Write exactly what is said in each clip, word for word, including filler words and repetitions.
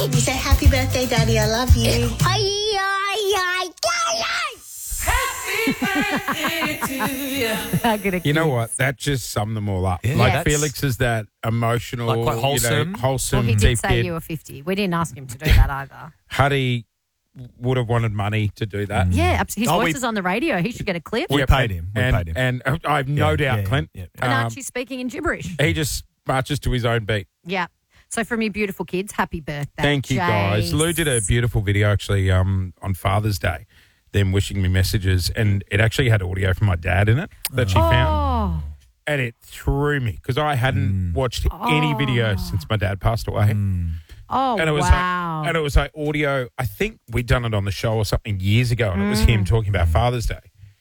You say, happy birthday, Daddy, I love you. How good a You know kid. what? That just summed them all up. Yeah, like that's- Felix is that emotional, Like quite you know, wholesome. wholesome, Well, he did deep say kid. you were fifty. We didn't ask him to do that either. Huddy would have wanted money to do that. Yeah, absolutely. His Oh, voice we- is on the radio. He should get a clip. We Yep, paid and- him. We and, paid him. And uh, I have no Yeah, doubt, yeah, Clint. yeah, And um, Archie's speaking in gibberish. he just marches to his own beat. Yeah. So from you beautiful kids, happy birthday. Thank you, guys. Jace. Lou did a beautiful video actually um, on Father's Day, them wishing me messages, and it actually had audio from my dad in it that she found. Oh, And it threw me because I hadn't watched any video since my dad passed away. oh And it was wow. like, and it was like audio. I think we'd done it on the show or something years ago, and it was him talking about Father's Day.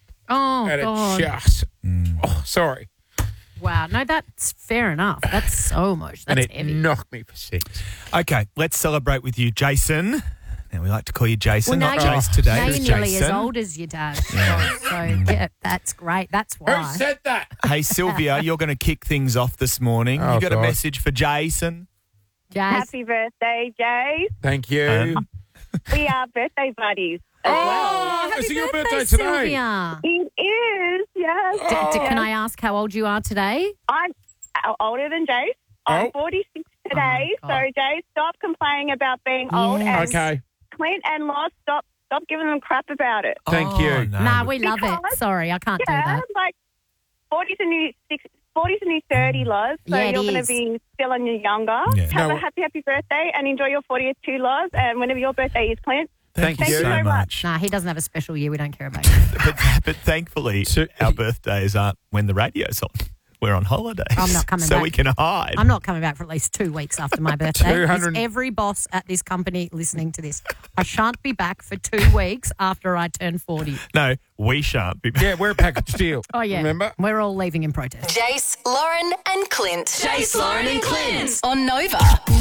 oh, And God. it just, oh, sorry, Wow. No, that's fair enough. That's so much. and That's it heavy. knocked me for six. Okay, let's celebrate with you, Jason. Now, we like to call you Jason, Well, not now Jace you're, today. now It's you're nearly Jason. as old as your dad. So, so, yeah, that's great. That's Who why. said that? Hey, Sylvia, you're going to kick things off this morning. Oh, you got God. a message for Jason? Jace. Happy birthday, Jay. Thank you. Um, We are birthday buddies as well. oh, Happy is it your birthday, birthday today? Sylvia. It is, yes. D- d- can I ask how old you are today? I'm older than Jay. I'm Oh. forty-six today. Oh, so, God. Jay, stop complaining about being old. Yeah. And Okay, Clint and Lost, stop stop giving them crap about it. Thank oh, you. No. Nah, we love it. Because- Sorry, I can't Yeah, do that. like forty's a new six, forty's a new thirty, Loz. So Yeah, it you're going is. to be still when you're younger. Yeah. Have No. a happy, happy birthday and enjoy your fortieth too, Loz. And whenever your birthday is, Clint. Thank, Thank you you so very much. Nah, he doesn't have a special year. We don't care about it. But, but thankfully, So- our birthdays aren't when the radio's on. We're on holidays. I'm not coming so back. we can hide. I'm not coming back for at least two weeks after my birthday. two hundred There's every boss at this company listening to this. I shan't be back for two weeks after I turn forty. No, we shan't be back. Yeah, we're a package deal. Oh, yeah. Remember? We're all leaving in protest. Jace, Lauren, and Clint. Jace, Lauren, and Clint on Nova.